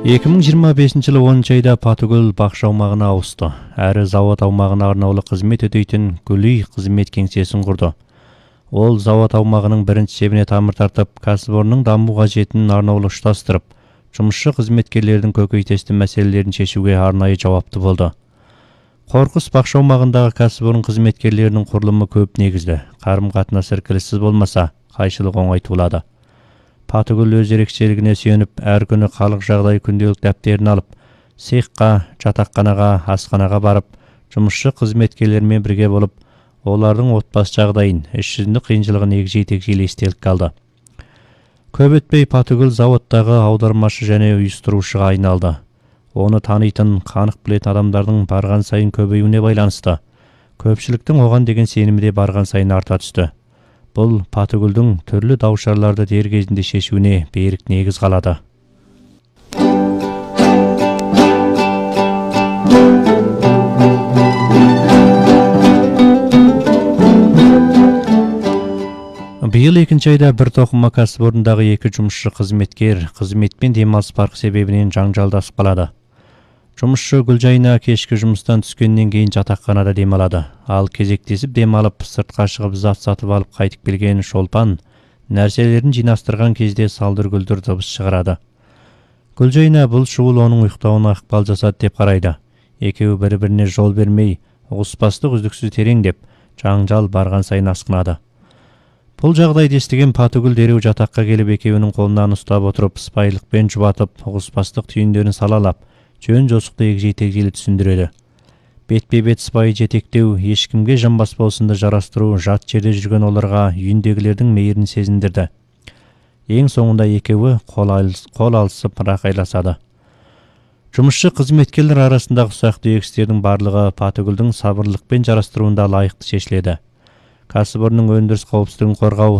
2025 жылы 10 айда Патыгүл бақша аумағына ауысты. Әрі завод аумағына арнаулы қызмет өтейтін Гүлүй қызмет кеңсесін құрды. Ол завод аумағының бірінші себіне тамыр тартып, кәсіпорынның даму қажетін арнаулы ұштастырып, жұмысшы қызметкерлердің көкейтесті мәселелерін шешуге арнайы жауапты болды. Қорқыс бақша аумағындағы кәсіпорын қызметкерлерінің құрылымы көп негізді. Қарым-қатынас іркіліссіз болмаса, қайшылық оңай туылады. Патыгүл өз ерекшелігіне сүйеніп, әр күні халық жағдай күнделік дәптерін алып, цехқа, жатақханаға, асханаға барып, жұмысшы қызметкерлермен бірге болып, олардың отбасы жағдайын, іс жүзінде қиыншылығын егжей-тегжейлі естелік қалды. Көп өтпей Патыгүл заводтағы аудармашы және ұйыстырушыға айналды. Оны танитын, қанық білетін адамдардың барған сайын көбеюіне байланысты. Көпшіліктің оған деген сенімі де барған сайын арта түсті. Бұл Патыгүлдің түрлі даушарларды дер кезінде шешуіне берік негіз қалады. Биыл 2 айда бір тоқыма кәсіпорындағы 2 жұмысшы қызметкер қызметпен демалыс парқы себебінен жаңжалдасып қалады. Жұмысшы Гүлжайна кешкі жұмыстан түскеннен кейін жатақханада демалады. Ал кезектесіп демалып, сыртқа шығып зат сатып алып қайтып келген Шолпан нәрселерін жинастырған кезде салдыр-гүлдір дыбыс шығарады. Гүлжайна бұл шуыл оның ұйықтауына ықпал жасады деп қарайды. Екеуі бір-біріне жол бермей, ұғыспастық үздіксіз тереңдеп, жаңжал барған сайын асқынады. Бұл жағдайды естіген Патыгүл дереу жатаққа келіп, екеуінің қолынан ұстап отырып, сыпайылықпен жұбатып, ұғыспастық түйіндерін салалап, жөн жосықты егжей-тегжейлі түсіндіреді. Бетпе-бет сыпайы жетектеу, ешкімге жанбас болсынды жарастыру, жат жерде жүрген оларға үйіндегілердің мейірін сезіндірді. Ең соңында екеуі қол алысып рақайласады. Жұмысшы қызметкерлер арасындағы ұсақ-түйек істердің барлығы Патыгүлдің сабырлықпен жарастыруында лайықты шешіледі. Кәсіпорынның өндіріс қауіпсіздігін қорғау,